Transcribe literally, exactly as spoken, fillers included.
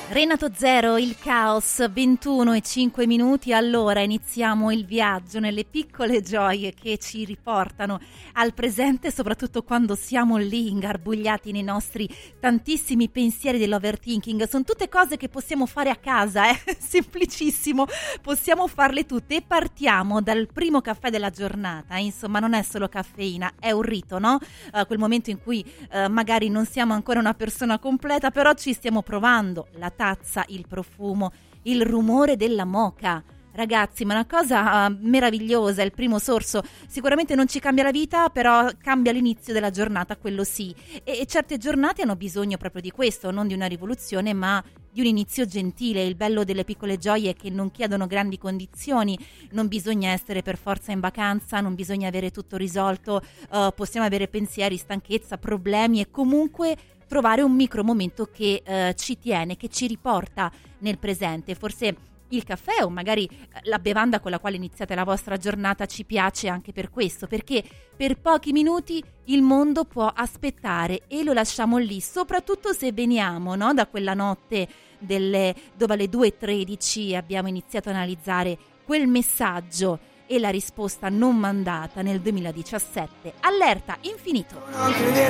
Renato Zero, il caos, ventuno e cinque minuti. Allora iniziamo il viaggio nelle piccole gioie che ci riportano al presente, soprattutto quando siamo lì ingarbugliati nei nostri tantissimi pensieri dell'overthinking. Sono tutte cose che possiamo fare a casa, eh? Semplicissimo, possiamo farle tutte. E partiamo dal primo caffè della giornata. Insomma, non è solo caffeina, è un rito, no? Uh, quel momento in cui uh, magari non siamo ancora una persona completa, però ci stiamo provando. La tazza, il profumo, il rumore della moka. Ragazzi, ma una cosa uh, meravigliosa, il primo sorso. Sicuramente non ci cambia la vita, però cambia l'inizio della giornata, quello sì. E, e certe giornate hanno bisogno proprio di questo, non di una rivoluzione, ma di un inizio gentile. Il bello delle piccole gioie è che non chiedono grandi condizioni, non bisogna essere per forza in vacanza, non bisogna avere tutto risolto, uh, possiamo avere pensieri, stanchezza, problemi e comunque trovare un micro momento che uh, ci tiene, che ci riporta nel presente. Forse il caffè o magari la bevanda con la quale iniziate la vostra giornata ci piace anche per questo, perché per pochi minuti il mondo può aspettare e lo lasciamo lì, soprattutto se veniamo, no, da quella notte delle, dove alle due e tredici abbiamo iniziato a analizzare quel messaggio e la risposta non mandata nel duemiladiciassette. Allerta infinito.